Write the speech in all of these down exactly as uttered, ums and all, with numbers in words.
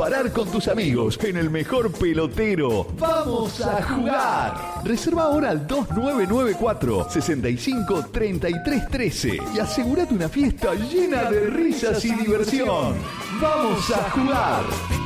disparar con tus amigos en el mejor pelotero. ¡Vamos a jugar! Reserva ahora al dos nueve nueve cuatro, sesenta y cinco, treinta y tres trece y asegúrate una fiesta llena de risas y diversión. ¡Vamos a jugar!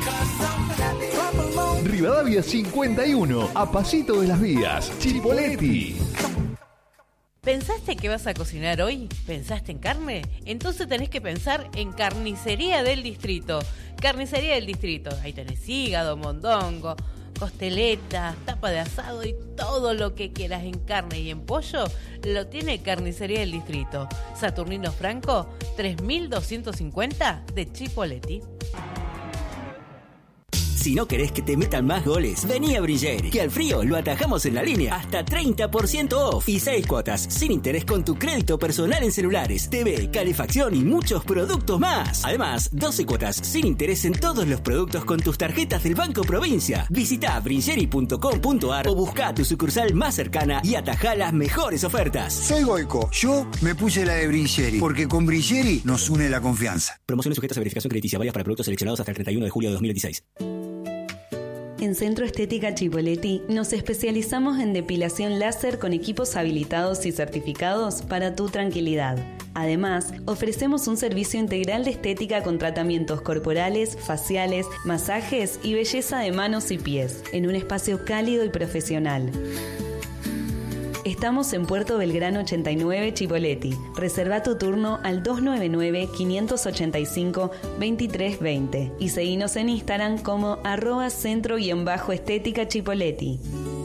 Rivadavia cincuenta y uno, a pasito de las vías, Chipoleti. ¿Pensaste que vas a cocinar hoy? ¿Pensaste en carne? Entonces tenés que pensar en Carnicería del Distrito. Carnicería del Distrito. Ahí tenés hígado, mondongo, costeletas, tapa de asado y todo lo que quieras en carne y en pollo lo tiene Carnicería del Distrito. Saturnino Franco, tres mil doscientos cincuenta de Chipoleti. Si no querés que te metan más goles, vení a Bringeri, que al frío lo atajamos en la línea. Hasta treinta por ciento off y seis cuotas sin interés con tu crédito personal en celulares, T V, calefacción y muchos productos más. Además, doce cuotas sin interés en todos los productos con tus tarjetas del Banco Provincia. Visita bringeri punto com punto ar o busca tu sucursal más cercana y atajá las mejores ofertas. Soy Goico. Yo me puse la de Bringeri, porque con Bringeri nos une la confianza. Promociones sujetas a verificación crediticia, válidas para productos seleccionados hasta el treinta y uno de julio de dos mil veintiséis. En Centro Estética Chipoleti nos especializamos en depilación láser con equipos habilitados y certificados para tu tranquilidad. Además, ofrecemos un servicio integral de estética con tratamientos corporales, faciales, masajes y belleza de manos y pies, en un espacio cálido y profesional. Estamos en Puerto Belgrano ochenta y nueve, Chipoleti. Reserva tu turno al dos nueve nueve, cinco ocho cinco, dos tres dos cero y seguinos en Instagram como arroba centro-estética Chipoleti.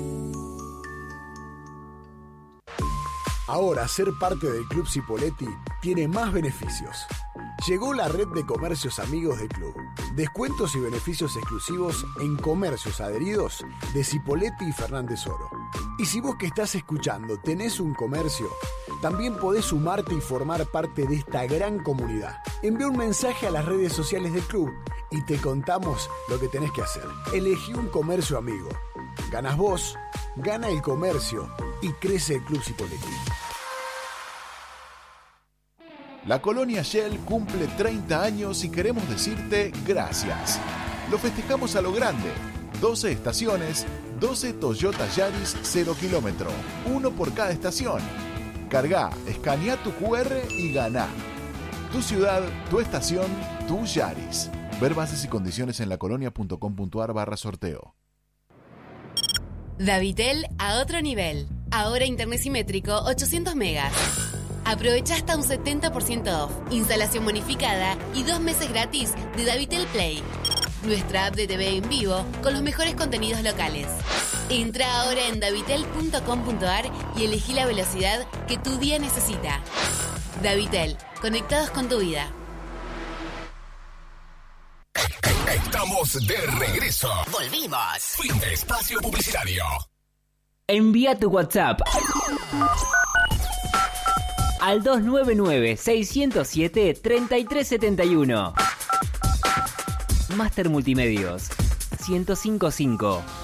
Ahora ser parte del Club Chipoleti tiene más beneficios. Llegó la red de comercios amigos del club. Descuentos y beneficios exclusivos en comercios adheridos de Chipoleti y Fernández Oro. Y si vos que estás escuchando tenés un comercio, también podés sumarte y formar parte de esta gran comunidad. Envía un mensaje a las redes sociales del club y te contamos lo que tenés que hacer. Elegí un comercio amigo. Ganas vos, gana el comercio y crece el Club Chipoleti. La Colonia Shell cumple treinta años y queremos decirte gracias. Lo festejamos a lo grande. doce estaciones, doce Toyota Yaris cero kilómetro, uno por cada estación. Cargá, escanea tu cu erre y ganá. Tu ciudad, tu estación, tu Yaris. Ver bases y condiciones en lacolonia.com.ar barra sorteo. Davitel a otro nivel. Ahora internet simétrico ochocientos megas. Aprovecha hasta un setenta por ciento off, instalación bonificada y dos meses gratis de Davitel Play. Nuestra app de T V en vivo con los mejores contenidos locales. Entra ahora en davitel punto com punto ar y elegí la velocidad que tu día necesita. Davitel, conectados con tu vida. Estamos de regreso. Volvimos. Fin de espacio publicitario. Envía tu WhatsApp al dos nueve nueve, seis cero siete, tres tres siete uno. Master Multimedios ciento cinco punto cinco.